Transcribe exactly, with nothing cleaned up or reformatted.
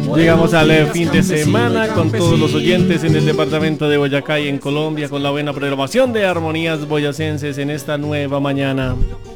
Llegamos al eh, fin de semana con todos los oyentes en el departamento de Boyacá y en Colombia con la buena programación de Armonías Boyacenses en esta nueva mañana.